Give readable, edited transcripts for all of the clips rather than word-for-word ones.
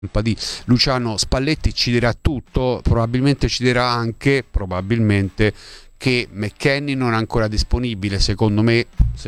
di Luciano Spalletti ci dirà tutto, probabilmente ci dirà anche che McKennie non è ancora disponibile. Secondo me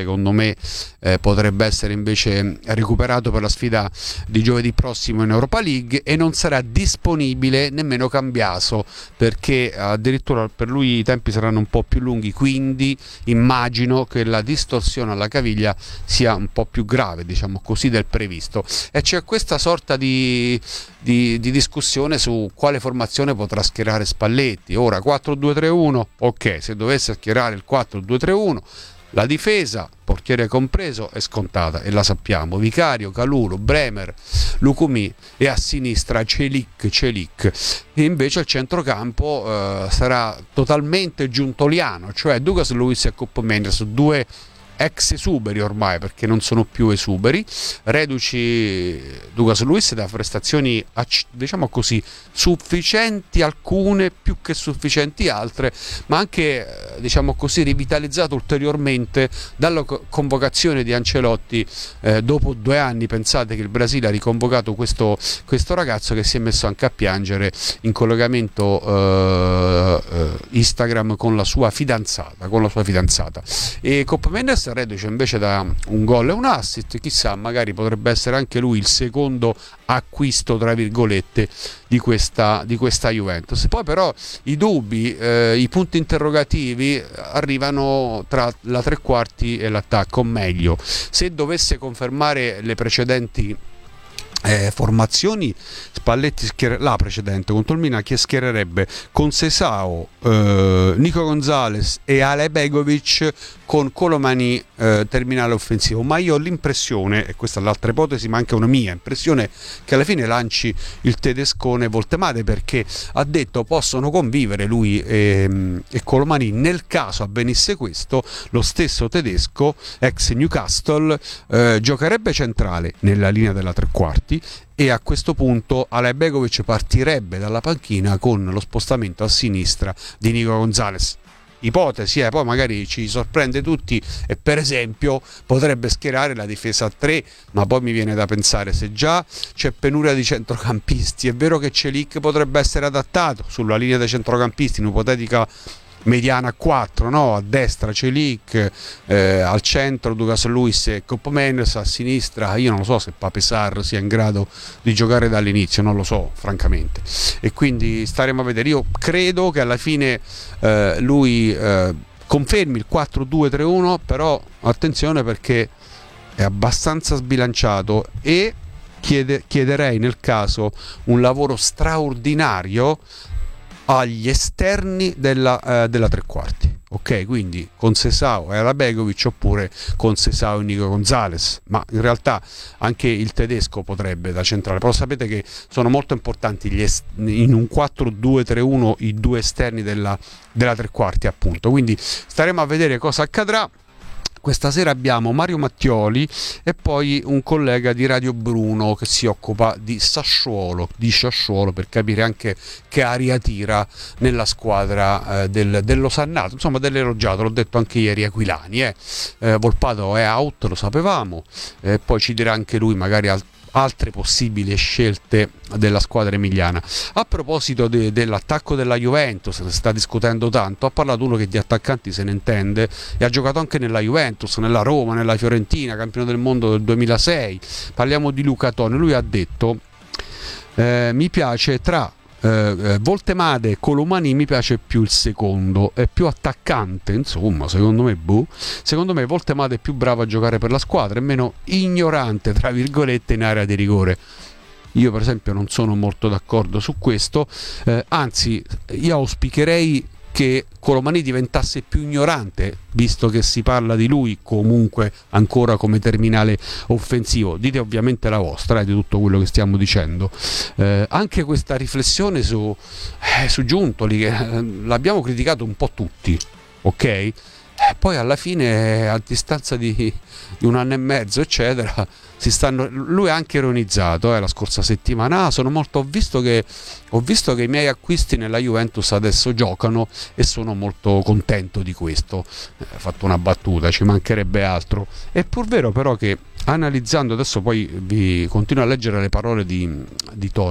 potrebbe essere invece recuperato per la sfida di giovedì prossimo in Europa League, e non sarà disponibile nemmeno Cambiaso, perché addirittura per lui i tempi saranno un po' più lunghi, quindi immagino che la distorsione alla caviglia sia un po' più grave, diciamo così, del previsto, e c'è questa sorta di discussione su quale formazione potrà schierare Spalletti. Ora 4-2-3-1, ok, se dovesse schierare il 4-2-3-1, la difesa, portiere compreso, è scontata e la sappiamo: Vicario, Kalulu, Bremer, Lukumi, e a sinistra Celik. E invece il centrocampo sarà totalmente giuntoliano, cioè Douglas Luiz e Koopmeiners, due ex esuberi ormai, perché non sono più esuberi, reduci Douglas Luiz da prestazioni, diciamo così, sufficienti alcune, più che sufficienti altre, ma anche diciamo così rivitalizzato ulteriormente dalla convocazione di Ancelotti dopo 2 anni. Pensate che il Brasile ha riconvocato questo ragazzo, che si è messo anche a piangere in collegamento Instagram con la sua fidanzata. E Koopmeiners reduce invece da un gol e un assist, chissà, magari potrebbe essere anche lui il secondo acquisto tra virgolette di questa Juventus. Poi però i dubbi, i punti interrogativi arrivano tra la tre quarti e l'attacco, o meglio, se dovesse confermare le precedenti formazioni, Spalletti la precedente contro il Milan, che schiererebbe con Sesao, Nico Gonzalez e Ale Begovic, con Colomani terminale offensivo. Ma io ho l'impressione, e questa è l'altra ipotesi ma anche una mia impressione, che alla fine lanci il tedescone Voltemade, perché ha detto possono convivere lui e Colomani. Nel caso avvenisse questo, lo stesso tedesco, ex Newcastle, giocherebbe centrale nella linea della tre quarti, e a questo punto Ale Begovic partirebbe dalla panchina con lo spostamento a sinistra di Nico Gonzalez. Ipotesi, poi magari ci sorprende tutti e per esempio potrebbe schierare la difesa a 3, ma poi mi viene da pensare, se già c'è penuria di centrocampisti, è vero che Celik potrebbe essere adattato sulla linea dei centrocampisti in un'ipotetica mediana a 4, no? A destra Celik, al centro Douglas Luiz e Koopmeiners, a sinistra io non lo so se Pape Sarr sia in grado di giocare dall'inizio, non lo so francamente, e quindi staremo a vedere. Io credo che alla fine lui confermi il 4-2-3-1, però attenzione perché è abbastanza sbilanciato, e chiederei nel caso un lavoro straordinario agli esterni della tre quarti, ok? Quindi con Sesao e Arabegovic, oppure con Sesao e Nico Gonzalez, ma in realtà anche il tedesco potrebbe da centrale. Però sapete che sono molto importanti in un 4-2-3-1 i due esterni della tre quarti, appunto. Quindi staremo a vedere cosa accadrà. Questa sera abbiamo Mario Mattioli e poi un collega di Radio Bruno che si occupa di Sassuolo, per capire anche che aria tira nella squadra dello Sannato, insomma dell'elogiato, l'ho detto anche ieri, Aquilani. Volpato è out, lo sapevamo, poi ci dirà anche lui magari altre possibili scelte della squadra emiliana. A proposito dell'attacco della Juventus, si sta discutendo tanto, ha parlato uno che di attaccanti se ne intende e ha giocato anche nella Juventus, nella Roma, nella Fiorentina, campione del mondo del 2006. Parliamo di Luca Toni. Lui ha detto mi piace tra Voltemade e Colomani, mi piace più il secondo, è più attaccante, insomma, secondo me Voltemade è più bravo a giocare per la squadra, è meno ignorante tra virgolette in area di rigore. Io per esempio non sono molto d'accordo su questo, anzi io auspicherei che Colomani diventasse più ignorante, visto che si parla di lui comunque ancora come terminale offensivo. Dite ovviamente la vostra di tutto quello che stiamo dicendo. Anche questa riflessione su Giuntoli, che l'abbiamo criticato un po' tutti, ok? Poi alla fine, a distanza di 1 anno e mezzo eccetera, lui ha anche ironizzato la scorsa settimana. Ho visto che i miei acquisti nella Juventus adesso giocano e sono molto contento di questo. Ha fatto una battuta, ci mancherebbe altro. È pur vero però che, analizzando, adesso poi vi continuo a leggere le parole di Tony,